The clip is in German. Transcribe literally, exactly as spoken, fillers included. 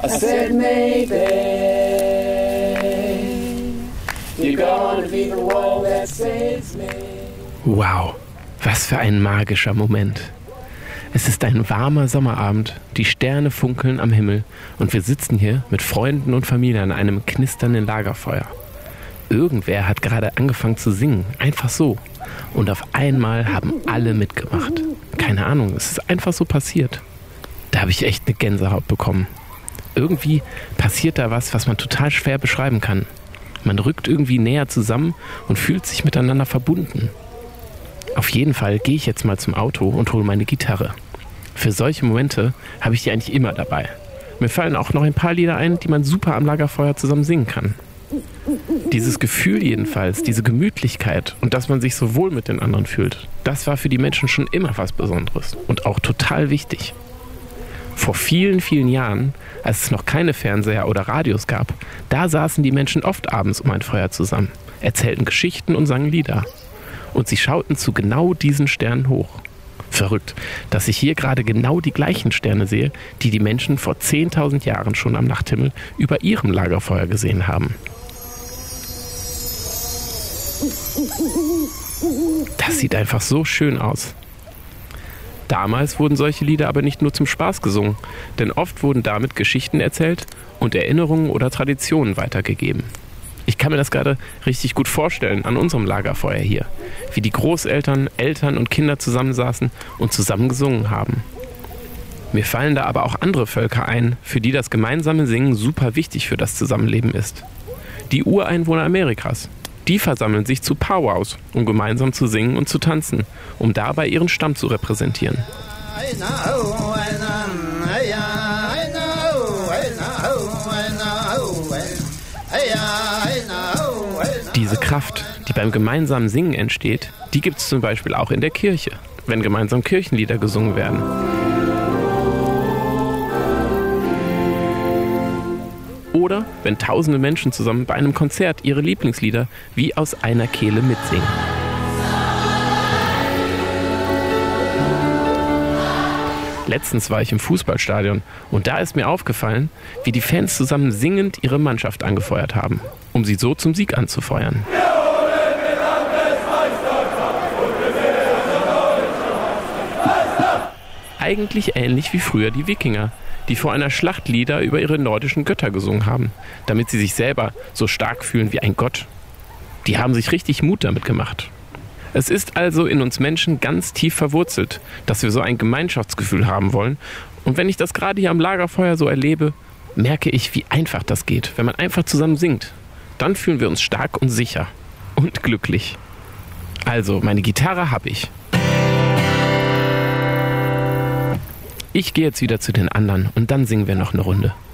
I said maybe you're gonna be the one that saves me. Wow, was für ein magischer Moment. Es ist ein warmer Sommerabend, die Sterne funkeln am Himmel und wir sitzen hier mit Freunden und Familie an einem knisternden Lagerfeuer. Irgendwer hat gerade angefangen zu singen, einfach so. Und auf einmal haben alle mitgemacht. Keine Ahnung, es ist einfach so passiert. Da habe ich echt eine Gänsehaut bekommen. Irgendwie passiert da was, was man total schwer beschreiben kann. Man rückt irgendwie näher zusammen und fühlt sich miteinander verbunden. Auf jeden Fall gehe ich jetzt mal zum Auto und hole meine Gitarre. Für solche Momente habe ich die eigentlich immer dabei. Mir fallen auch noch ein paar Lieder ein, die man super am Lagerfeuer zusammen singen kann. Dieses Gefühl jedenfalls, diese Gemütlichkeit und dass man sich so wohl mit den anderen fühlt, das war für die Menschen schon immer was Besonderes und auch total wichtig. Vor vielen, vielen Jahren, als es noch keine Fernseher oder Radios gab, da saßen die Menschen oft abends um ein Feuer zusammen, erzählten Geschichten und sangen Lieder. Und sie schauten zu genau diesen Sternen hoch. Verrückt, dass ich hier gerade genau die gleichen Sterne sehe, die die Menschen vor zehntausend Jahren schon am Nachthimmel über ihrem Lagerfeuer gesehen haben. Das sieht einfach so schön aus. Damals wurden solche Lieder aber nicht nur zum Spaß gesungen, denn oft wurden damit Geschichten erzählt und Erinnerungen oder Traditionen weitergegeben. Ich kann mir das gerade richtig gut vorstellen an unserem Lagerfeuer hier, wie die Großeltern, Eltern und Kinder zusammensaßen und zusammen gesungen haben. Mir fallen da aber auch andere Völker ein, für die das gemeinsame Singen super wichtig für das Zusammenleben ist. Die Ureinwohner Amerikas, die versammeln sich zu Powwows, um gemeinsam zu singen und zu tanzen, um dabei ihren Stamm zu repräsentieren. Diese Kraft, die beim gemeinsamen Singen entsteht, die gibt es zum Beispiel auch in der Kirche, wenn gemeinsam Kirchenlieder gesungen werden. Oder wenn tausende Menschen zusammen bei einem Konzert ihre Lieblingslieder wie aus einer Kehle mitsingen. Letztens war ich im Fußballstadion und da ist mir aufgefallen, wie die Fans zusammen singend ihre Mannschaft angefeuert haben, um sie so zum Sieg anzufeuern. Eigentlich ähnlich wie früher die Wikinger, die vor einer Schlacht Lieder über ihre nordischen Götter gesungen haben, damit sie sich selber so stark fühlen wie ein Gott. Die haben sich richtig Mut damit gemacht. Es ist also in uns Menschen ganz tief verwurzelt, dass wir so ein Gemeinschaftsgefühl haben wollen. Und wenn ich das gerade hier am Lagerfeuer so erlebe, merke ich, wie einfach das geht, wenn man einfach zusammen singt. Dann fühlen wir uns stark und sicher und glücklich. Also, meine Gitarre habe ich. Ich gehe jetzt wieder zu den anderen und dann singen wir noch eine Runde.